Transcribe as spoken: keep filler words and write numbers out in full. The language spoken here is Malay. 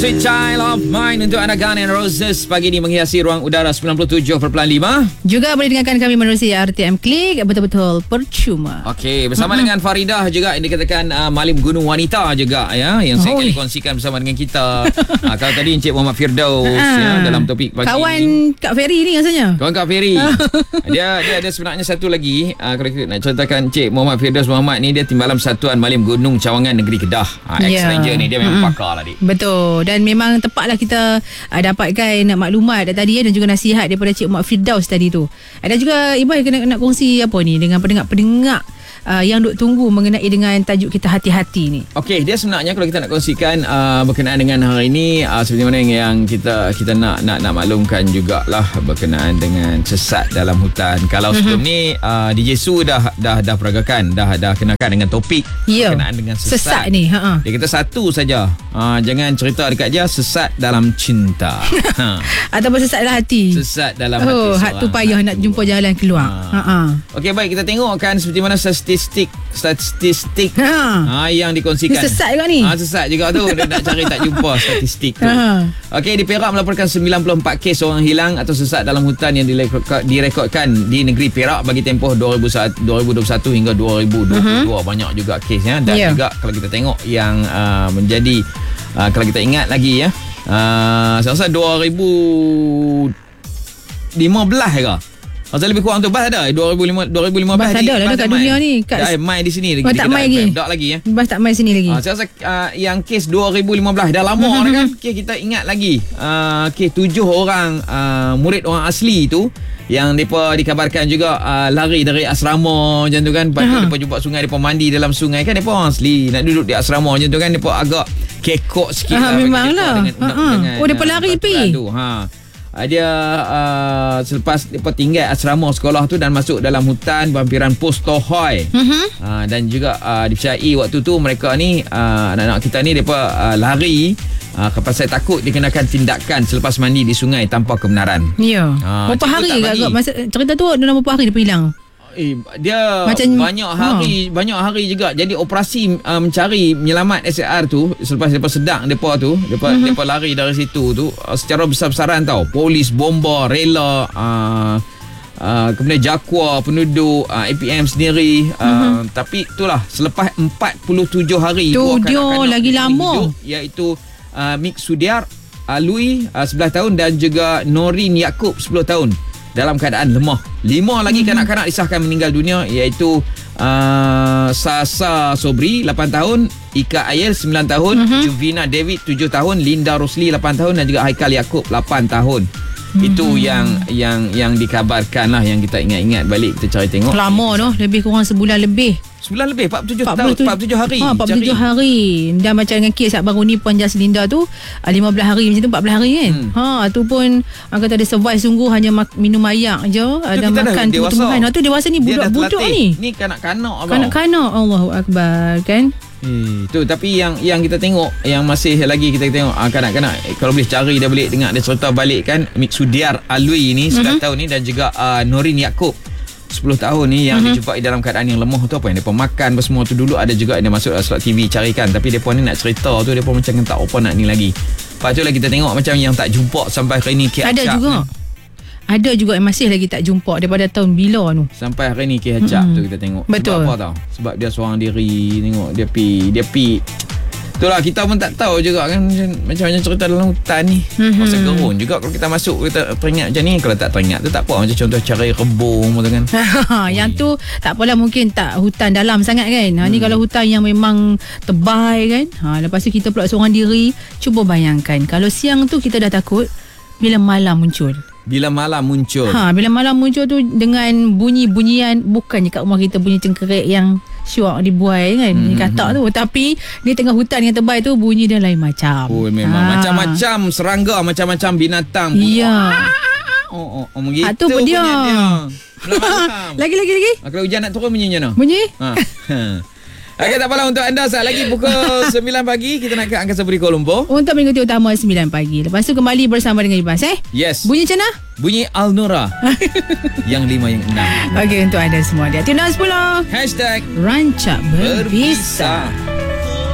Sweet Child of Mine untuk anak Guns N' Roses pagi ni menghiasi ruang udara sembilan puluh tujuh perpuluhan lima. Juga boleh dengarkan kami menerusi R T M Klik, betul-betul percuma. Okey, bersama Mm-hmm. dengan Faridah juga yang dikatakan uh, Malim Gunung Wanita juga ya, yang saya kali kongsikan bersama dengan kita. uh, kalau tadi Encik Muhammad Firdaus ya, dalam topik pagi kawan ini. Kak Ferry ni rasanya. Kawan Kak Ferry. dia dia ada sebenarnya satu lagi, uh, kalau kita nak contohkan Encik Muhammad Firdaus Muhammad ni, dia timbalan Persatuan Malim Gunung Cawangan Negeri Kedah. Uh, ex-ranger ni dia memang mm-hmm. pakar lah dik. Betul. Dan memang tepatlah kita uh, dapatkan maklumat tadi ya, dan juga nasihat daripada Cik Mak Firdaus tadi tu. Ada juga Ibu kena nak kongsi apa ni dengan pendengar-pendengar uh, yang duk tunggu mengenai dengan tajuk kita hati-hati ni. Okey, dia sebenarnya kalau kita nak kongsikan uh, berkenaan dengan hari ini, uh, seperti mana yang kita kita nak nak nak maklumkan jugalah berkenaan dengan sesat dalam hutan. Kalau mm-hmm. sebelum ni uh, D J Su dah dah dah peragakan, dah dah kenakan dengan topik yeah. berkenaan dengan sesat, sesat ni. Ha. Dia kata satu saja. Uh, jangan cerita dekat dia sesat dalam cinta. ha. Ataupun sesat dalam hati. Sesat dalam oh, hati. Hati tu payah nak jumpa jalan keluar. Ha. Ha. Okey, baik, kita tengokkan seperti mana statistik statistik ha. ha, yang dikongsikan. Ini sesat juga ni. Ha, sesat juga tu. Dia nak cari tak jumpa statistik tu. Ha. Okey, di Perak melaporkan sembilan puluh empat kes orang hilang atau sesat dalam hutan yang direkod, direkodkan di negeri Perak bagi tempoh dua ribu dua puluh satu hingga dua ribu dua puluh dua. Uh-huh. Banyak juga kes ya. Dan yeah. juga kalau kita tengok yang uh, menjadi uh, kalau kita ingat lagi ya, uh, saya rasa dua ribu lima belas ke? Masa lebih kurang tu bas ada dua ribu lima belas. Bas ada lah dekat dunia ni kat dah mai di sini lagi. Oh, tak mai lagi. Tak lagi ya. Bas tak mai sini lagi. Ah, saya rasa uh, yang kes dua ribu lima belas dah lama dah kan. Kes kita ingat lagi. Uh, kes tujuh orang uh, murid orang asli tu yang depa dikabarkan juga uh, lari dari asrama macam tu kan. Lepas tu depa jumpa sungai, depa mandi dalam sungai kan, depa orang asli nak duduk di asrama macam tu kan, depa agak kekok sikit ha, lah. Memanglah. Dengan, dengan, oh depa lari pi. Tu. Ha. Dia uh, selepas depa tinggal asrama sekolah tu dan masuk dalam hutan berhampiran pos Tohoi. Uh-huh. Uh, dan juga uh, dipercayai waktu tu mereka ni uh, anak-anak kita ni depa uh, lari uh, kerana saya takut dikenakan tindakan selepas mandi di sungai tanpa kebenaran. Ya. Uh, berapa hari agak masa cerita tu dalam berapa hari dia hilang? Eh, dia macam, banyak hari ha. banyak hari juga. Jadi operasi uh, mencari menyelamat S A R tu selepas depa sedang depa tu depa uh-huh. depa lari dari situ tu uh, secara besar-besaran tau. Polis, bomba, rela, uh, uh, kemudian jakwa penduduk, uh, A P M sendiri, uh, uh-huh. tapi itulah selepas empat puluh tujuh hari tu dia lagi lama hidup, iaitu uh, Mik Sudiar Alui uh, sebelas tahun dan juga Norin Yaakob sepuluh tahun dalam keadaan lemah. Lima lagi mm-hmm. kanak-kanak disahkan meninggal dunia, iaitu uh, Sasa Sobri lapan tahun, Ika Ayel sembilan tahun, mm-hmm. Juvina David tujuh tahun, Linda Rosli lapan tahun dan juga Haikal Yaakob lapan tahun. Mm-hmm. Itu yang yang yang dikabarkan lah, yang kita ingat-ingat balik, kita cari tengok. Lama tu, lebih kurang sebulan lebih. Sebulan lebih, empat puluh tujuh tahun, empat puluh tujuh hari. Ha, empat puluh tujuh cari. hari. Dan macam dengan kes baru ni Puan Jaslinda tu lima belas hari macam tu, empat belas hari kan. Hmm. Ha, tu pun orang kata dia survive sungguh, hanya mak, minum ayak je dan makan tumbuh-tumbuhan. Ha, tu dewasa ni, budak-budak ni. Ni kanak-kanak abang. Kanak-kanak, Allahu Akbar kan. Eh, tu tapi yang yang kita tengok, yang masih lagi kita tengok ah, kanak-kanak, eh, kalau boleh cari dia balik, dengar dia cerita balik kan. Mik Sudiar Alui ni sebelas mm-hmm. tahun ni dan juga uh, Norin Yaakob sepuluh tahun ni yang mm-hmm. dijumpai dalam keadaan yang lemah tu, apa yang mereka makan apa semua tu. Dulu ada juga yang dia masuk slot T V carikan, tapi mereka ni nak cerita tu mereka macam tak apa nak ni lagi. Lepas tu lah kita tengok macam yang tak jumpa sampai hari ni K H A P. Ada juga ni. Ada juga yang masih lagi tak jumpa daripada tahun bila tu. Sampai hari ni K H A P mm-hmm. tu kita tengok. Betul. Sebab apa tau? Sebab dia seorang diri, tengok dia pi dia pi itulah, kita pun tak tahu juga kan macam-macam cerita dalam hutan ni. Mm-hmm. Masa gerun juga kalau kita masuk, kita teringat macam ni. Kalau tak teringat tu tak apa, macam contoh cari rebung tu kan. Yang tu tak apalah, mungkin tak hutan dalam sangat kan. Ha, hmm. Ni kalau hutan yang memang tebal kan. Ha, lepas tu kita pula seorang diri. Cuba bayangkan kalau siang tu kita dah takut, bila malam muncul. Bila malam muncul. Ha, bila malam muncul tu dengan bunyi-bunyian, bukannya kat rumah kita bunyi cengkerik yang syuak dibuai kan, hmm. katak tu, tapi ni tengah hutan yang tebal tu bunyi dia lain macam. Oh memang ha. macam-macam serangga, macam-macam binatang. Ya. Oh oh, oh begitu. Ha, tu pun dia. lagi lagi lagi. Kalau hujan nak turun bunyi macam mana? Bunyi? Ha. Okey, tak apalah, untuk anda saat lagi pukul sembilan pagi kita nak ke Angkasa Puri Kuala Lumpur. Untuk mengikuti utama sembilan pagi. Lepas tu kembali bersama dengan Ibas eh. Yes. Bunyi macam mana? Bunyi Al-Nura. Yang lima, yang enam. Okey, untuk anda semua dia. Tuna sepuluh. Hashtag Rancak Berbisa. Berbisa.